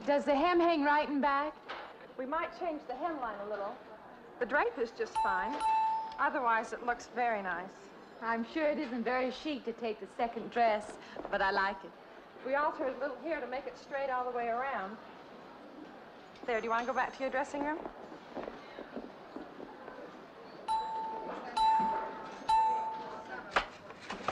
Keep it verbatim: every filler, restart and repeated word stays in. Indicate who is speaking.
Speaker 1: Does the hem hang right and back?
Speaker 2: We might change the hemline a little. The drape is just fine. Otherwise, it looks very nice.
Speaker 1: I'm sure it isn't very chic to take the second dress, but I like it.
Speaker 2: We altered a little here to make it straight all the way around. There, do you want to go back to your dressing room?